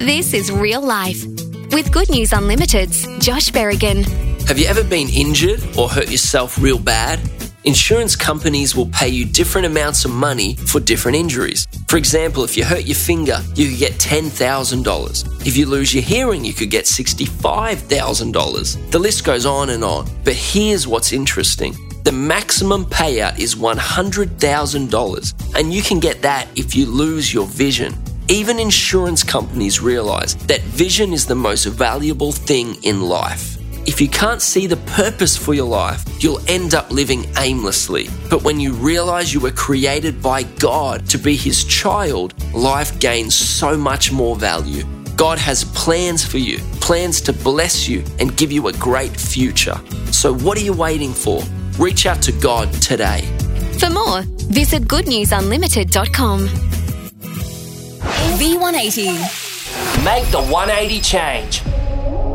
This is Real Life. With Good News Unlimited's Josh Berrigan. Have you ever been injured or hurt yourself real bad? Insurance companies will pay you different amounts of money for different injuries. For example, if you hurt your finger, you could get $10,000. If you lose your hearing, you could get $65,000. The list goes on and on. But here's what's interesting. The maximum payout is $100,000, and you can get that if you lose your vision. Even insurance companies realize that vision is the most valuable thing in life. If you can't see the purpose for your life, you'll end up living aimlessly. But when you realize you were created by God to be His child, life gains so much more value. God has plans for you, plans to bless you and give you a great future. So what are you waiting for? Reach out to God today. For more, visit goodnewsunlimited.com. V180. Make the 180 change.